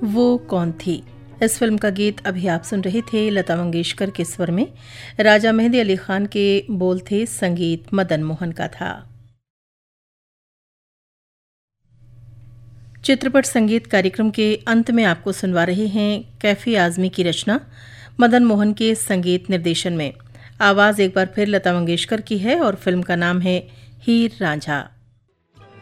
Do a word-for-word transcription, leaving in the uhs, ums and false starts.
वो कौन थी। इस फिल्म का गीत अभी आप सुन रहे थे लता मंगेशकर के स्वर में। राजा मेहंदी अली खान के बोल थे, संगीत मदन मोहन का था। चित्रपट संगीत कार्यक्रम के अंत में आपको सुनवा रहे हैं कैफी आजमी की रचना मदन मोहन के संगीत निर्देशन में। आवाज एक बार फिर लता मंगेशकर की है और फिल्म का नाम है हीर रांझा।